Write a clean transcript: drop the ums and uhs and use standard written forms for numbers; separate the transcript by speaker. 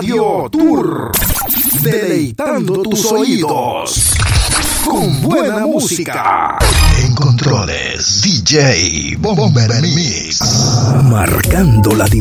Speaker 1: Radio Tour, deleitando tus oídos con buena música.
Speaker 2: En controles, DJ Bomber Mix,
Speaker 1: marcando la diferencia.